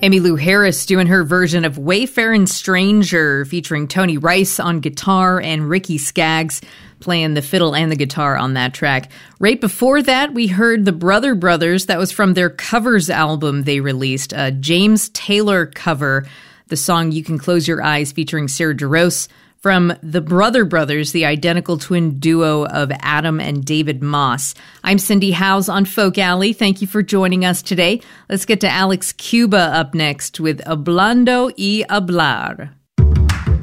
Emmylou Harris doing her version of Wayfarin' Stranger, featuring Tony Rice on guitar and Ricky Skaggs playing the fiddle and the guitar on that track. Right before that, we heard the Brother Brothers. That was from their covers album they released, a James Taylor cover, the song You Can Close Your Eyes featuring Sarah Jarosz. From the Brother Brothers, the identical twin duo of Adam and David Moss. I'm Cindy Howes on Folk Alley. Thank you for joining us today. Let's get to Alex Cuba up next with Hablando y Hablar.